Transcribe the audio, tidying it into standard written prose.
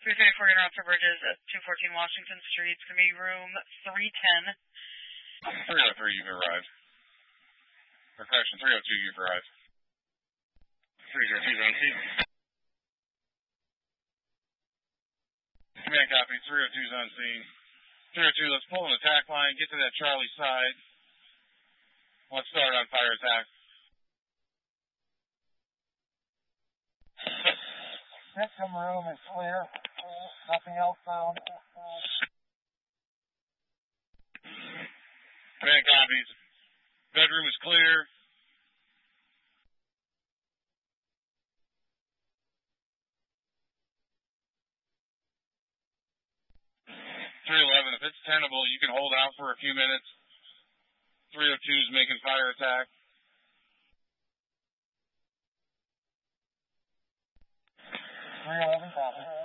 334, you're on for Bridges at 214 Washington Street. It's going to be room 310. 303, you've arrived. Correction, 302, you've arrived. 302's on scene. Command copy, 302's on scene. 302, let's pull an attack line, get to that Charlie side. Let's start on fire attack. Victim room is clear. Nothing else found. Command copies. Bedroom is clear. .311, if it's tenable, you can hold out for a few minutes. 302 is making fire attack. 311, copy.